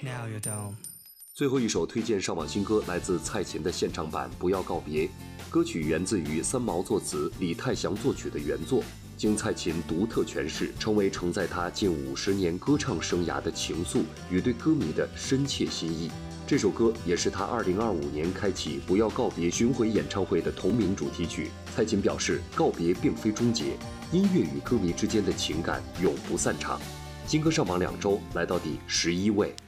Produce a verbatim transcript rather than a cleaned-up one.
Now you're down。 最后一首推荐上榜新歌来自蔡琴的现场版《不要告别》，歌曲源自于三毛作词、李泰祥作曲的原作，经蔡琴独特诠释，成为承载她近五十年歌唱生涯的情愫与对歌迷的深切心意。这首歌也是她二零二五年开启《不要告别》巡回演唱会的同名主题曲。蔡琴表示，告别并非终结，音乐与歌迷之间的情感永不散场。新歌上榜两周，来到第十一位。